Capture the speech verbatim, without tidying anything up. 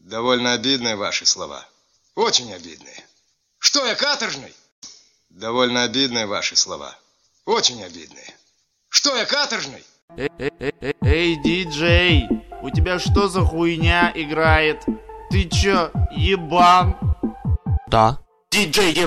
Довольно обидные ваши слова. Очень обидные. Что я, каторжный? Довольно обидные ваши слова. Очень обидные. Что я, каторжный? Эй, эй, эй, эй, диджей, у тебя что за хуйня играет? Ты чё, ебан? Да. Диджей ебан.